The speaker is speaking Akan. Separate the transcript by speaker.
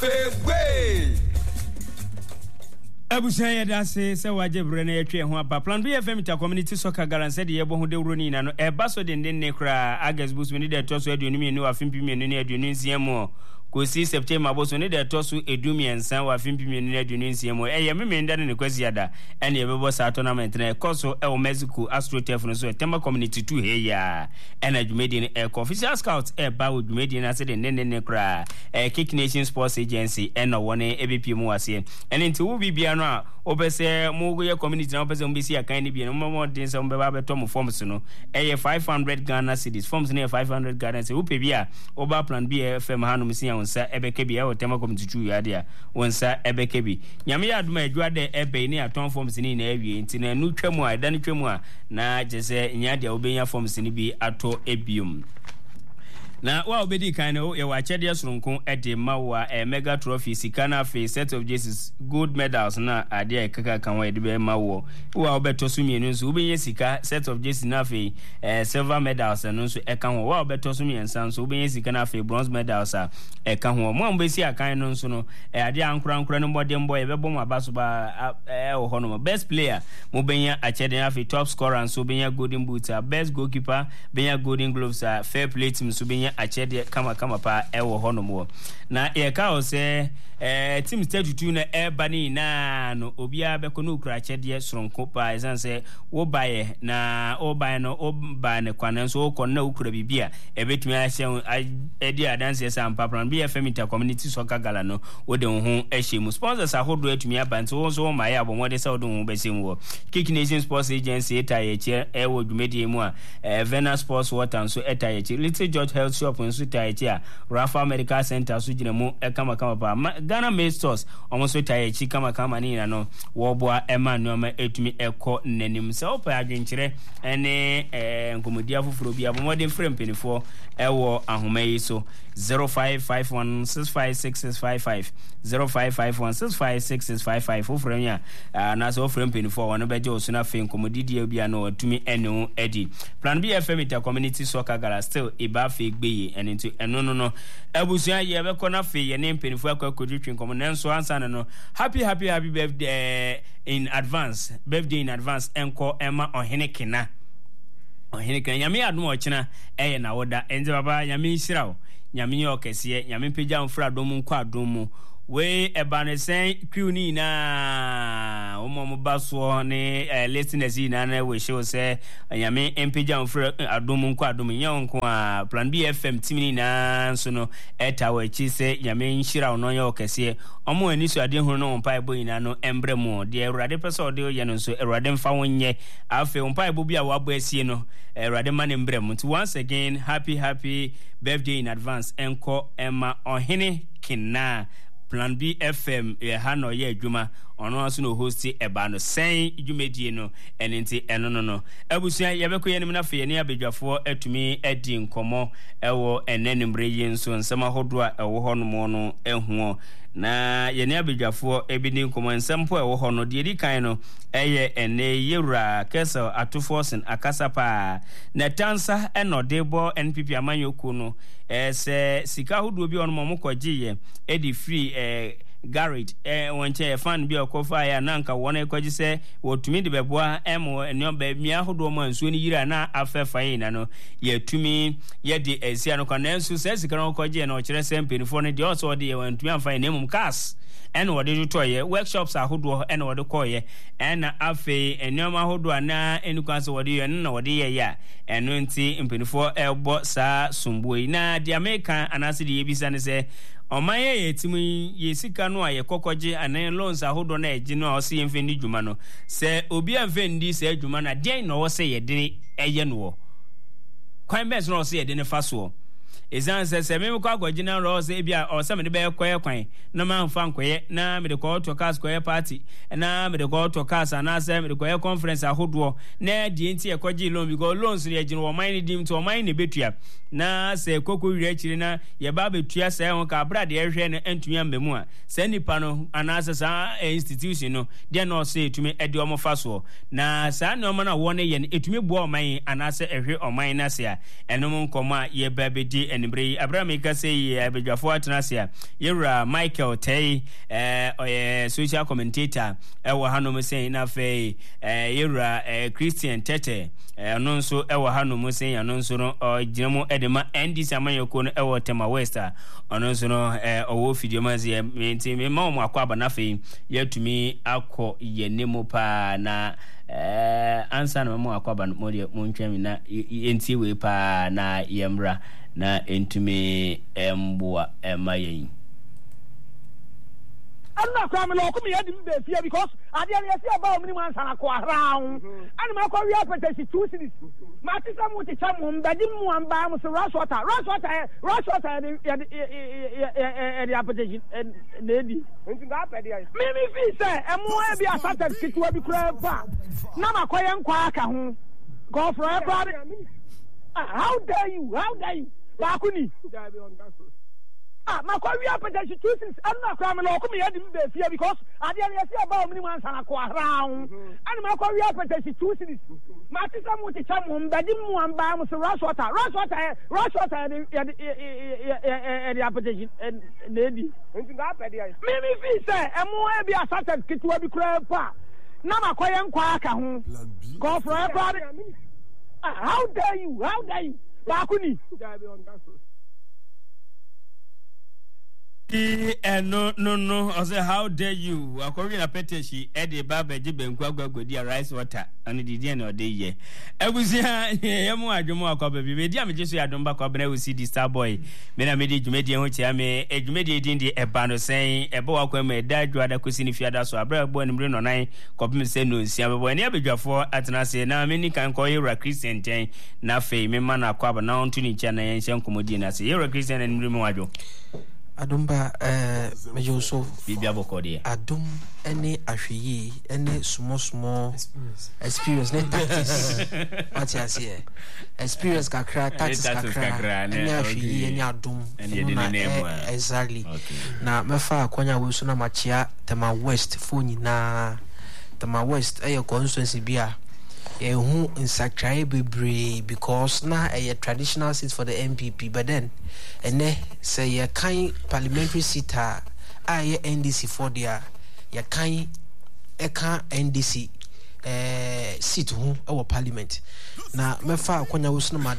Speaker 1: Abushaya dase se waje brene yetwe ho apa Plan B FM ta community soccer guarantee de yebo ho de wuro ni na no e ba so de ne kra August bus ni de to so aduonu wa fimpimienu ni aduonu nsiemo kosi September boso ni de to so edumiensan wa fimpimienu ni aduonu nsiemo ye memenda ne kwasi ada ene yebebo sa tournament na koso e o Mexico AstroTurf no so e Tema community 2 he ya ene adwumedi ne official scout e ba odwumedi na se de ne kra Kick Nation Sports Agency ene wone EBP mu wase ene nti wo bibia no a obese mu ye community na obese mbisi akan ni bi no mo den se mbeba beto mo forms no 500 Ghana cedis forms na 500 Ghana cedis wo pe bia oba Plan B FM hanum sia wonsa ebeke bia o Tema community 2 ya dia wonsa ebeke bi nyame ya aduma adwa de ebe ni aton forms ni na awie nti na nu twam a dan twam a na jese nya dia obenya forms ni bi ato ebium na wa obedi kan no ye wa chede soronko ede mawa mega trophy sikana fe set of Jesus gold medals na ade kaka kan wa ede be mawo wa obeto so mienu nso obenye sika set of Jesus na fe silver medals no nso eka ho wa obeto so miensa nso obenye sika na fe bronze medals eka ho mo mbesi akan no nso no ade ankura no modem boy be bom abaso ba ho no best player mo benya achede na fe top scorer nso benya golden boot best goalkeeper benya golden gloves fair play team nso benya achede kama pa ewo hono mo na ye ka o se team 32 na ebani na no obia be ko no kura achede soronko pa esanse wo baye na o baye no o ba ne kwana so ko na ukura bibia ebetumi ahye edi adanse sampa Plan B FM Inter community soccer gala no wo de ho ahye mu sponsors ahodo atumi abanti wo so ma ya abomode sa wo de ho besem wo Kick Nation Sports Agency etayeche ewo dwumedi mu a Vena Sports Water so etayeche Little George Health Shop nso etayeche a Rafa Medical Center so gina mu kama pa Ghana Made Stores almost etayeche kama ni na no wo boa Emmanuel ma etumi ekọ nanim se opa adwenkyere ene nkomodia foforo bia bomode frame penifo ewo ahomayi so 0551656655 0551656655 foforo nya na so frame penifo wono beje osuna fe nkomodidi bia no atumi enu edi Plan B FM Inter community soccer gala still iba fe gbeye ene nti eno no abusua ye be kona fe ye ne penifo akwadwetwe nkomo nenso ansa no happy birthday in advance enko ema ohenekena nyame adum ochina eye na woda enje baba nyame nhirawo nyame okese nyame pejam fra dom nkwa adom we ebanesen crew na omo baso ne listeners na we show say nyame empejam fra adom nkwa adom nyanko a Plan B FM team na so no eta we chi say nyame nhirawo no ye okese omo ani so ade hu no mpa ebo ina no embremo de Erade pese ode ye no so Erade mfa wonye afi mpa ebo bia wa abo asie no Erade man embremo. Once again happy birthday in advance enko Emma ohene kina Plan B FM ye ha no ye adwuma ono aso no hosti eba no sen dwumedie no enenti eno no abusua ye beko ye nim na fe ye ne abedwafo atumi adi nkomo ewo enenimre ye nso nsema hodo a ewo ho no mo no ehuo na ye ne abedwafo ebini nkomo nsempo ewo ho no de di kan no eye ene yewura Kessel Atoforsen akasapa na tansa enodebo NPP amanyoku no se sika hodo bi ono mo kogye edi free Garrett wonche fan bi okofa ya nanka wona ekwaji se wotumi de beboa emo enyoba mi ahodo mo ansuo ni yira na afefa yin na no ye tumi ye de esia no kana ensu se sika no kogye na o kire se mpenifo ne de o so de ye wantumi amfa yin emum cars en wode do toye workshops ahodo en wode koye en afe enyoma ahodo na enukwanse wode ye na wode ye ya enu nti mpenifo ebo sa sumboi na de America anase de yebisa ne se omaye yetimu yesika no aye kokoje anan loans ahodo na eji no ose yemfe ni dwuma no se obi amfe ndi se dwuma na den no wose yedene eye no kwan bes no wose yedene faso ezan se me ko agwaji na ro se bia o se me de be koye kwan na ma mfa nkoye na me de ko to cars koye party na me de ko to cars na se me de koye conference ahodo na die nti ekoji loan because loans re ejin wo man dim to man ne betua na se koko wi akiri na ye ba betua se ho ka brade ye hwe ne antumi ambemu a se nipa no anase sa institution no de no se etumi ede omo faso na sa ne omo na wo ne ye etumi bo oman anase ehwe oman na se a enom nkoma ye ba bedi agye enibre Abraham ka say abedwafo atenasia yewura Michael Tay social commentator ewo hanom say na fe yewura Christian Tete no nso ewo hanom say ano nso no ginamo edema NDC amanyoko no ewo Tema West ono nso no owo fidiomase menti me ma mo akwa na fe yatumi akọ yenemo pa na ansa na mo akwa mo de mo ntwami na enti we pa na yemra na entumi emboa emayen
Speaker 2: anna kwa me lo ko me yadi be fia because ade ade fia ba omni man sana ko around ani ma ko wi apetesi 2 cities ma ti samu ti chamu mbedi mu amba mu so rush water the apetesi na di nti ga apedi ai me fi say emu e bi asata kitwa bi kura pa na ma ko yen kwa aka ho go for everybody. How dare you ba kuni ma kwa wi apetesi 2 cities anna kwa me lo ko me yadi be fia because ade ade fia ba omni man sana ko around ani ma kwa wi apetesi 2 cities ma ti samu ti chamu mbedi mu amba mu so rush water the apetesi na di nti ga apedi ai me fi say emu e bi asata kitwa bi kura pa na ma kwa yen kwa aka ho go for everybody. How dare you ba kuni
Speaker 1: no I say how dare you akọrin na peteshi e de baba jibenku agwagodi rice water ani didi na ode ye ebusia yemu adwomo akọba bi media me jesu adomba kwa bena usi di star boy me na media dwumedi ho chia me dwumedi din di eba no sen ebe wakwa me da dwada kosi ni fiada so abra bo ni mre no nan kopim se no nsia bebo ni abedwafo atena se na me ni kan ko yewra Christian ten na fe me ma na akwa na ontu ni chia na yen hye nkomodi na se yewra Christian ni mre mu adwo
Speaker 3: Adumba mejoso
Speaker 1: bibia bokode
Speaker 3: adum ene ahweye ene small experience ne practice what you see experience kakra tactics kakra ene ahweye ene adum exactly na mefa akonya we so na machia Tema West phone na Tema West ayo constituency bia who in Sakrae Bebre because now a traditional seat for the MPP, but then and say a kind parliamentary seat NDC for their ya kind NDC seat who our parliament. Now mefa kwanya wusno